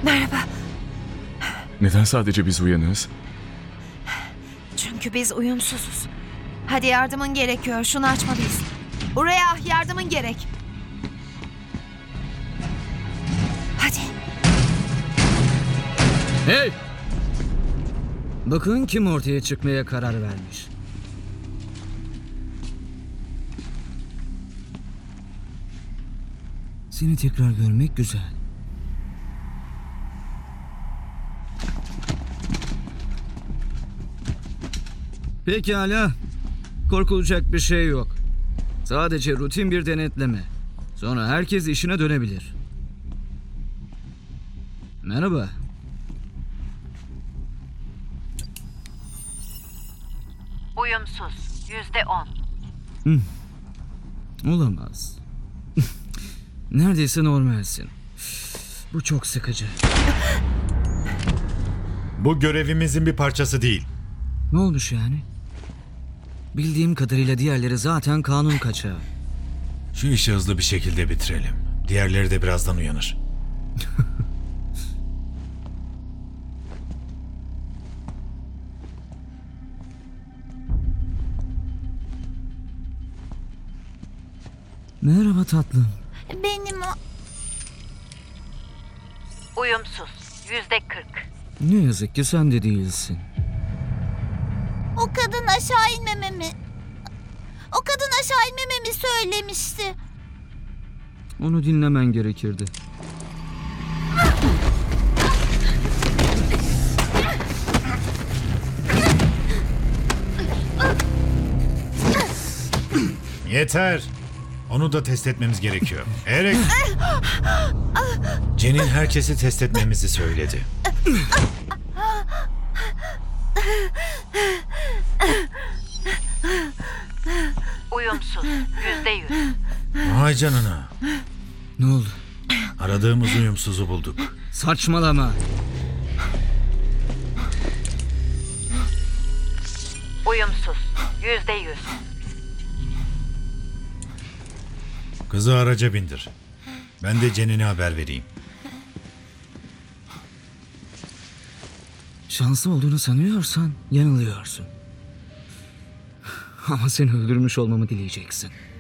Merhaba. Neden sadece biz uyanığız? Çünkü biz uyumsuzuz. Hadi yardımın gerekiyor. Şunu açmalıyız. Buraya yardımın gerek. Hadi. Hey! Bakın kim ortaya çıkmaya karar vermiş. Seni tekrar görmek güzel. Pekala. Korkulacak bir şey yok. Sadece rutin bir denetleme. Sonra herkes işine dönebilir. Merhaba. Uyumsuz. %10. Olamaz. Neredeyse normalsin. Bu çok sıkıcı. Bu görevimizin bir parçası değil. Ne olmuş yani? Bildiğim kadarıyla diğerleri zaten kanun kaçağı. Şu işi hızlı bir şekilde bitirelim. Diğerleri de birazdan uyanır. Merhaba tatlım. Benim o... Uyumsuz. %40. Ne yazık ki sen de değilsin. O kadın aşağı inmememi... O kadın aşağı inmememi söylemişti. Onu dinlemen gerekirdi. Yeter. Onu da test etmemiz gerekiyor. Erek. Cen'in herkesi test etmemizi söyledi. Uyumsuz. %100. Vay canına. Ne oldu? Aradığımız uyumsuzu bulduk. Saçmalama. Uyumsuz. %100. Kızı araca bindir. Ben de Cen'ine haber vereyim. Şanslı olduğunu sanıyorsan yanılıyorsun. Ama seni öldürmüş olmamı dileyeceksin.